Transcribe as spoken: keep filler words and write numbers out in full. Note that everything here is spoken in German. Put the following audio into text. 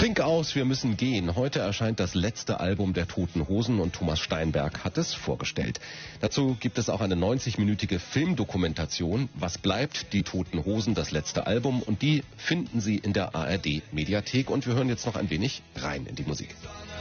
Trink aus, wir müssen gehen. Heute erscheint das letzte Album der Toten Hosen und Thomas Steinberg hat es vorgestellt. Dazu gibt es auch eine neunzig-minütige Filmdokumentation. Was bleibt? Die Toten Hosen, das letzte Album. Und die finden Sie in der A R D Mediathek. Und wir hören jetzt noch ein wenig rein in die Musik.